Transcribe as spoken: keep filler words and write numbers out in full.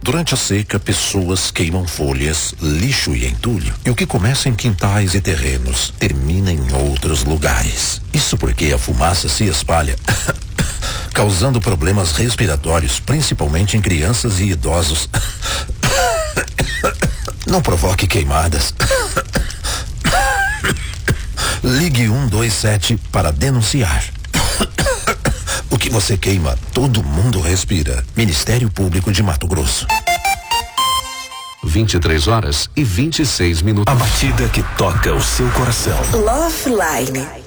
Durante a seca, pessoas queimam folhas, lixo e entulho. E o que começa em quintais e terrenos termina em outros lugares. Isso porque a fumaça se espalha, causando problemas respiratórios, principalmente em crianças e idosos. Não provoque queimadas. Ligue um dois sete para denunciar. O que você queima, todo mundo respira. Ministério Público de Mato Grosso. vinte e três horas e vinte e seis minutos. A batida que toca o seu coração. Love Line.